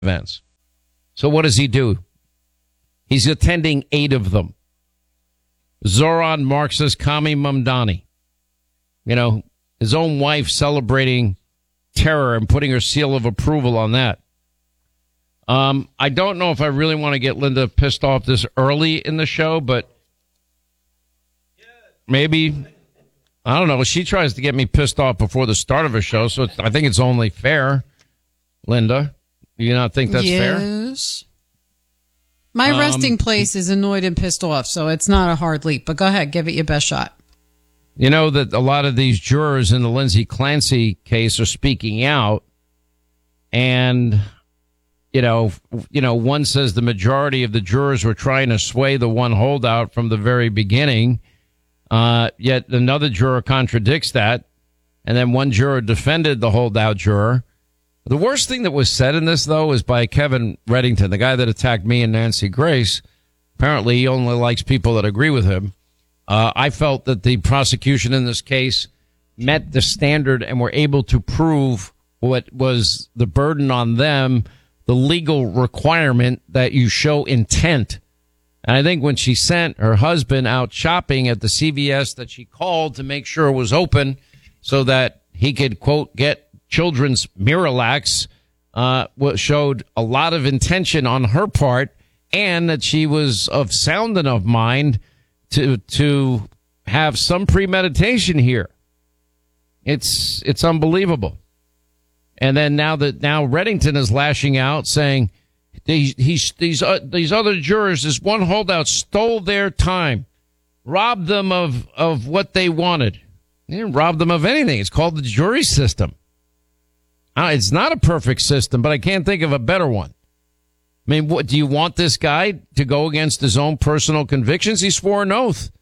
events. So what does he do? He's attending 8 of them. Zoran Marxist Kami Mamdani. You know, his own wife celebrating terror and putting her seal of approval on that. I don't know if I really want to get Linda pissed off this early in the show, but maybe, I don't know. She tries to get me pissed off before the start of a show, so I think it's only fair. Linda, do you not think that's fair? Yes. My resting place is annoyed and pissed off, so it's not a hard leap. But go ahead, give it your best shot. You know that a lot of these jurors in the Lindsay Clancy case are speaking out, and you know, one says the majority of the jurors were trying to sway the one holdout from the very beginning. Yet another juror contradicts that, and then one juror defended the holdout juror. The worst thing that was said in this, though, is by Kevin Reddington, the guy that attacked me and Nancy Grace. Apparently, he only likes people that agree with him. I felt that the prosecution in this case met the standard and were able to prove what was the burden on them, the legal requirement that you show intent. And I think when she sent her husband out shopping at the CVS that she called to make sure it was open so that he could, quote, get children's Miralax, showed a lot of intention on her part, and that she was of sound enough mind to have some premeditation here. It's unbelievable. And then now Reddington is lashing out, saying these other jurors, this one holdout, stole their time, robbed them of what they wanted. They didn't rob them of anything. It's called the jury system. It's not a perfect system, but I can't think of a better one. I mean, what do you want this guy to go against his own personal convictions? He swore an oath.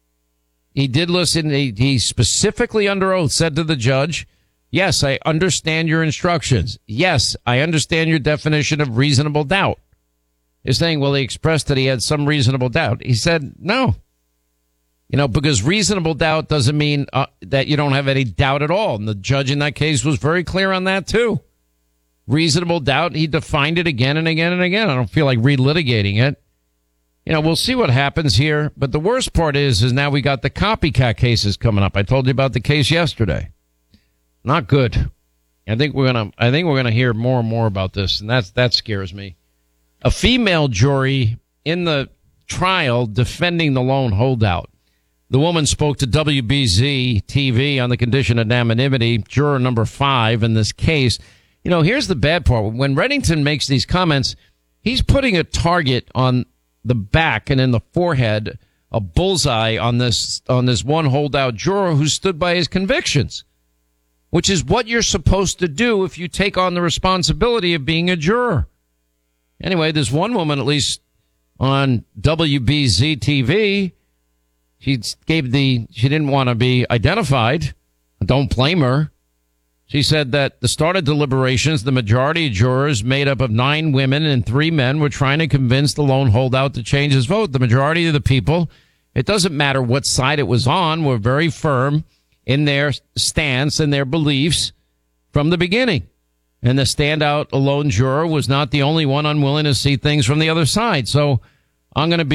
He did listen. He specifically under oath said to the judge, yes, I understand your instructions. Yes, I understand your definition of reasonable doubt. He's saying, well, he expressed that he had some reasonable doubt. He said, no. You know, because reasonable doubt doesn't mean that you don't have any doubt at all. And the judge in that case was very clear on that, too. Reasonable doubt, he defined it again and again and again. I don't feel like relitigating it. You know, we'll see what happens here. But the worst part is now we got the copycat cases coming up. I told you about the case yesterday. Not good. I think we're gonna hear more and more about this, and that scares me. A female jury in the trial defending the lone holdout. The woman spoke to WBZ TV on the condition of anonymity, juror number 5 in this case. You know, here's the bad part. When Reddington makes these comments, he's putting a target on the back and in the forehead, a bullseye on this one holdout juror who stood by his convictions, which is what you're supposed to do if you take on the responsibility of being a juror. Anyway, there's one woman, at least on WBZ TV, she didn't want to be identified. Don't blame her. She said that the start of deliberations, the majority of jurors made up of 9 women and 3 men were trying to convince the lone holdout to change his vote. The majority of the people, it doesn't matter what side it was on, were very firm in their stance and their beliefs from the beginning. And the standout lone juror was not the only one unwilling to see things from the other side. So I want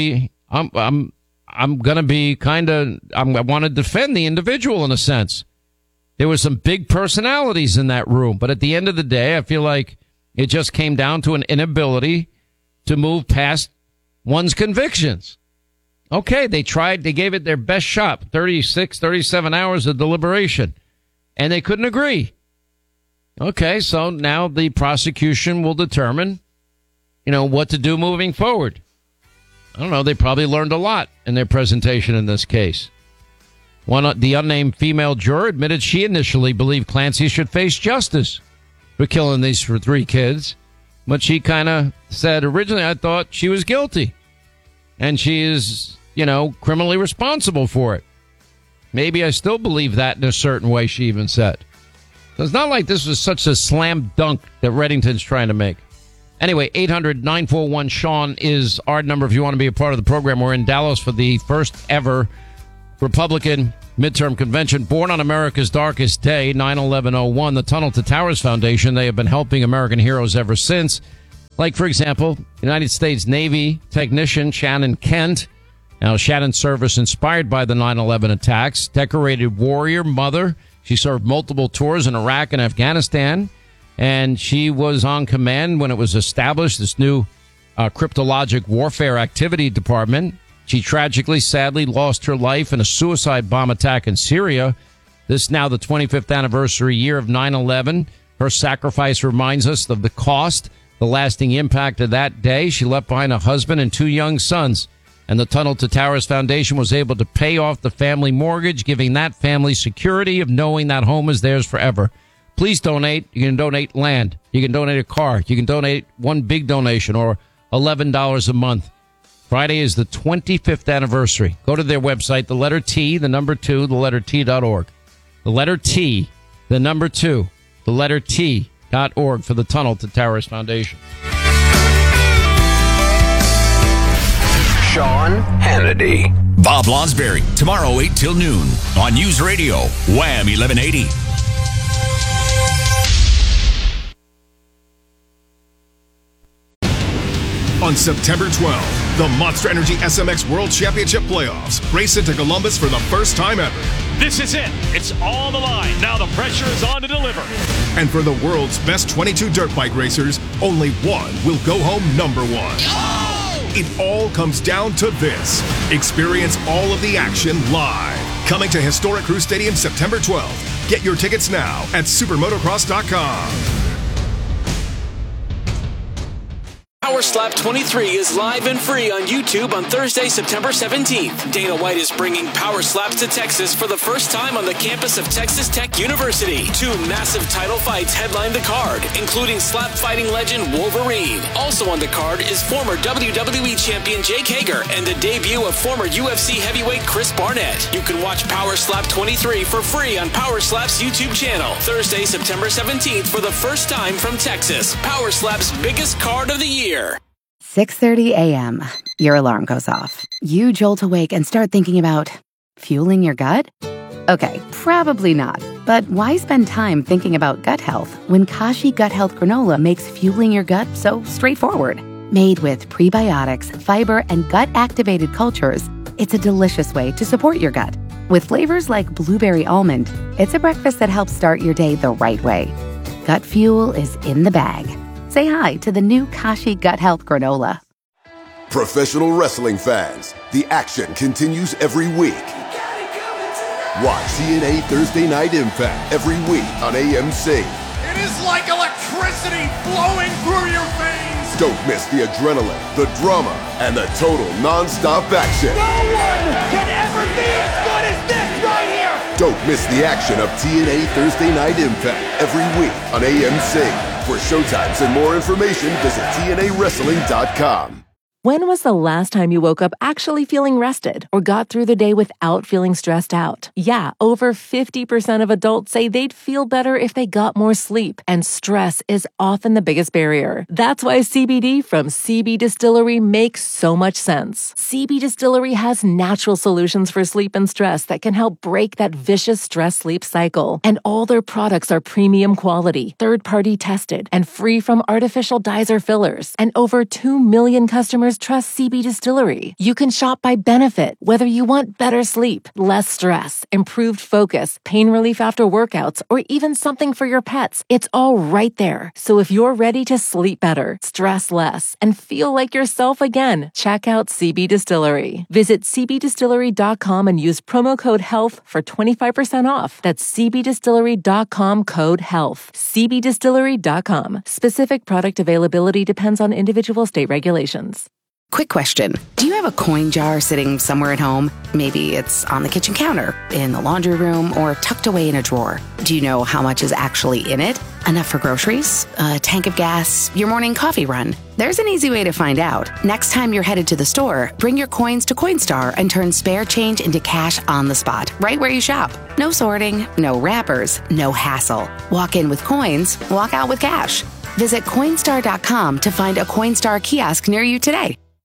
to defend the individual in a sense. There were some big personalities in that room, but at the end of the day, I feel like it just came down to an inability to move past one's convictions. Okay, they gave it their best shot, 36, 37 hours of deliberation, and they couldn't agree. Okay, so now the prosecution will determine, what to do moving forward. I don't know, they probably learned a lot in their presentation in this case. The unnamed female juror admitted she initially believed Clancy should face justice for killing these 3 kids, but she kind of said, originally I thought she was guilty, and she is, criminally responsible for it. Maybe I still believe that in a certain way, she even said. So it's not like this was such a slam dunk that Reddington's trying to make. Anyway, 800-941-SEAN is our number if you want to be a part of the program. We're in Dallas for the first ever Republican midterm convention. Born on America's darkest day, 9/11/01, the Tunnel to Towers Foundation. They have been helping American heroes ever since. Like, for example, United States Navy technician Shannon Kent. Now, Shannon's service inspired by the 9/11 attacks. Decorated warrior mother. She served multiple tours in Iraq and Afghanistan. And she was on command when it was established, this new cryptologic warfare activity department. She tragically, sadly lost her life in a suicide bomb attack in Syria. This is now the 25th anniversary year of 9/11. Her sacrifice reminds us of the cost, the lasting impact of that day. She left behind a husband and 2 young sons. And the Tunnel to Towers Foundation was able to pay off the family mortgage, giving that family security of knowing that home is theirs forever. Please donate. You can donate land. You can donate a car. You can donate one big donation or $11 a month. Friday is the 25th anniversary. Go to their website, the letter T, the number 2, the letter T.org. The letter T, the number 2, the letter T.org for the Tunnel to Towers Foundation. Sean Hannity. Bob Lonsberry, tomorrow 8 till noon on News Radio, Wham 1180. On September 12th, the Monster Energy SMX World Championship Playoffs race into Columbus for the first time ever. This is it. It's on the line. Now the pressure is on to deliver. And for the world's best 22 dirt bike racers, only one will go home number 1. Oh! It all comes down to this. Experience all of the action live. Coming to Historic Crew Stadium September 12th. Get your tickets now at supermotocross.com. Power Slap 23 is live and free on YouTube on Thursday, September 17th. Dana White is bringing Power Slaps to Texas for the first time on the campus of Texas Tech University. 2 massive title fights headline the card, including slap fighting legend Wolverine. Also on the card is former WWE champion Jake Hager and the debut of former UFC heavyweight Chris Barnett. You can watch Power Slap 23 for free on Power Slap's YouTube channel. Thursday, September 17th for the first time from Texas. Power Slap's biggest card of the year. 6:30 a.m. Your alarm goes off. You jolt awake and start thinking about fueling your gut? Okay, probably not. But why spend time thinking about gut health when Kashi Gut Health Granola makes fueling your gut so straightforward? Made with prebiotics, fiber, and gut-activated cultures, it's a delicious way to support your gut. With flavors like blueberry almond, it's a breakfast that helps start your day the right way. Gut fuel is in the bag. Say hi to the new Kashi Gut Health Granola. Professional wrestling fans, the action continues every week. Watch TNA Thursday Night Impact every week on AMC. It is like electricity flowing through your veins. Don't miss the adrenaline, the drama, and the total non-stop action. No one can ever be as good as this right here. Don't miss the action of TNA Thursday Night Impact every week on AMC. For showtimes and more information, visit TNAWrestling.com. When was the last time you woke up actually feeling rested or got through the day without feeling stressed out? Yeah, over 50% of adults say they'd feel better if they got more sleep, and stress is often the biggest barrier. That's why CBD from CB Distillery makes so much sense. CB Distillery has natural solutions for sleep and stress that can help break that vicious stress-sleep cycle. And all their products are premium quality, third-party tested, and free from artificial dyes or fillers. And over 2 million customers trust CB Distillery. You can shop by benefit, whether you want better sleep, less stress, improved focus, pain relief after workouts, or even something for your pets. It's all right there. So if you're ready to sleep better, stress less, and feel like yourself again, check out CB Distillery. Visit cbdistillery.com and use promo code HEALTH for 25% off. That's cbdistillery.com code HEALTH. cbdistillery.com. Specific product availability depends on individual state regulations. Quick question. Do you have a coin jar sitting somewhere at home? Maybe it's on the kitchen counter, in the laundry room, or tucked away in a drawer. Do you know how much is actually in it? Enough for groceries? A tank of gas? Your morning coffee run? There's an easy way to find out. Next time you're headed to the store, bring your coins to Coinstar and turn spare change into cash on the spot, right where you shop. No sorting, no wrappers, no hassle. Walk in with coins, walk out with cash. Visit Coinstar.com to find a Coinstar kiosk near you today.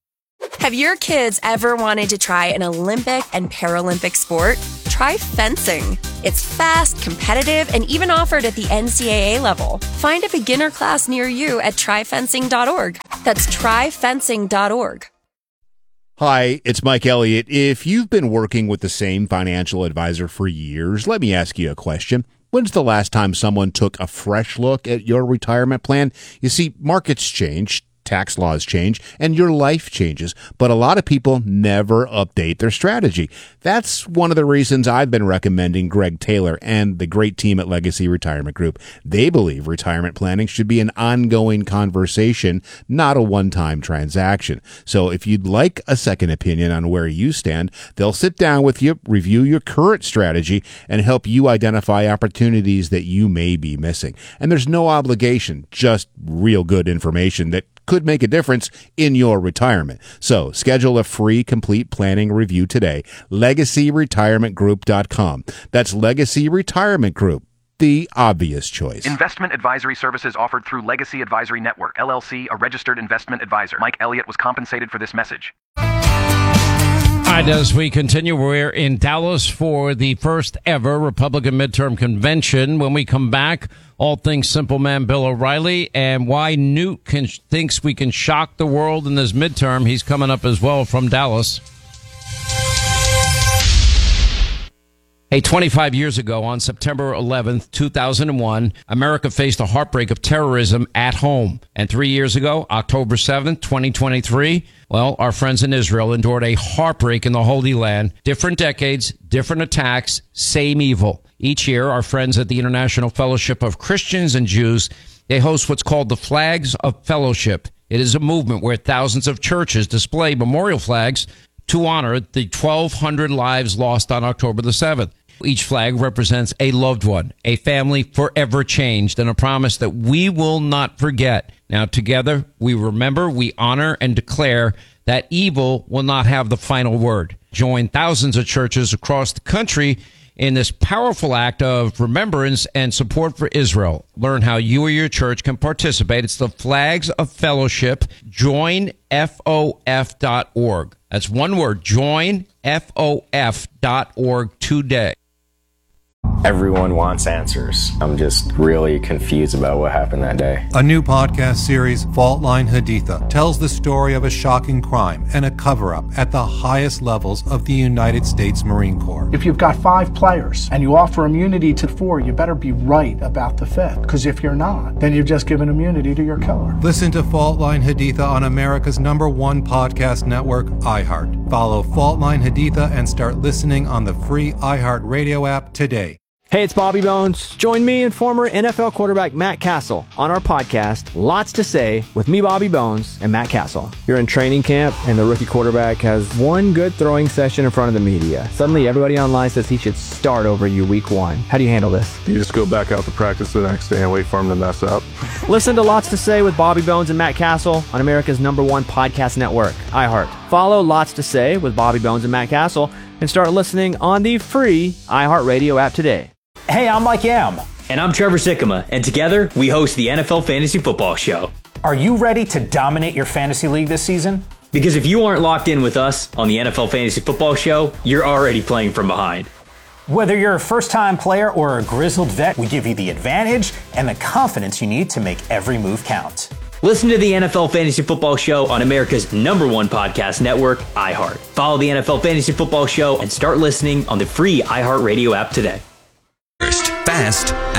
Have your kids ever wanted to try an Olympic and Paralympic sport? Try fencing. It's fast, competitive, and even offered at the NCAA level. Find a beginner class near you at tryfencing.org. That's tryfencing.org. Hi, it's Mike Elliott. If you've been working with the same financial advisor for years, let me ask you a question. When's the last time someone took a fresh look at your retirement plan? You see, markets change, tax laws change, and your life changes, but a lot of people never update their strategy. That's one of the reasons I've been recommending Greg Taylor and the great team at Legacy Retirement Group. They believe retirement planning should be an ongoing conversation, not a one-time transaction. So if you'd like a second opinion on where you stand, they'll sit down with you, review your current strategy, and help you identify opportunities that you may be missing. And there's no obligation, just real good information that could make a difference in your retirement. So schedule a free complete planning review today. LegacyRetirementGroup.com. That's Legacy Retirement Group, the obvious choice. Investment advisory services offered through Legacy Advisory Network, LLC, a registered investment advisor. Mike Elliott was compensated for this message. All right, as we continue, we're in Dallas for the first ever Republican midterm convention. When we come back, all things Simple Man Bill O'Reilly and why Newt thinks we can shock the world in this midterm. He's coming up as well from Dallas. Hey, 25 years ago, on September 11th, 2001, America faced a heartbreak of terrorism at home. And 3 years ago, October 7th, 2023, well, our friends in Israel endured a heartbreak in the Holy Land. Different decades, different attacks, same evil. Each year, our friends at the International Fellowship of Christians and Jews, they host what's called the Flags of Fellowship. It is a movement where thousands of churches display memorial flags to honor the 1,200 lives lost on October the 7th. Each flag represents a loved one, a family forever changed, and a promise that we will not forget. Now, together, we remember, we honor, and declare that evil will not have the final word. Join thousands of churches across the country in this powerful act of remembrance and support for Israel. Learn how you or your church can participate. It's the Flags of Fellowship. JoinFOF.org. That's one word, JoinFOF.org today. Everyone wants answers. I'm just really confused about what happened that day. A new podcast series, Fault Line Haditha, tells the story of a shocking crime and a cover-up at the highest levels of the United States Marine Corps. If you've got 5 players and you offer immunity to 4, you better be right about the 5th. Because if you're not, then you've just given immunity to your killer. Listen to Fault Line Haditha on America's #1 podcast network, iHeart. Follow Fault Line Haditha and start listening on the free iHeart Radio app today. Hey, it's Bobby Bones. Join me and former NFL quarterback Matt Castle on our podcast, Lots to Say, with me, Bobby Bones, and Matt Castle. You're in training camp, and the rookie quarterback has one good throwing session in front of the media. Suddenly, everybody online says he should start over you week 1. How do you handle this? You just go back out to practice the next day and wait for him to mess up. Listen to Lots to Say with Bobby Bones and Matt Castle on America's #1 podcast network, iHeart. Follow Lots to Say with Bobby Bones and Matt Castle and start listening on the free iHeart Radio app today. Hey, I'm Mike Yam. And I'm Trevor Sikkema, and together we host the NFL Fantasy Football Show. Are you ready to dominate your fantasy league this season? Because if you aren't locked in with us on the NFL Fantasy Football Show, you're already playing from behind. Whether you're a first-time player or a grizzled vet, we give you the advantage and the confidence you need to make every move count. Listen to the NFL Fantasy Football Show on America's #1 podcast network, iHeart. Follow the NFL Fantasy Football Show and start listening on the free iHeart Radio app today. Fast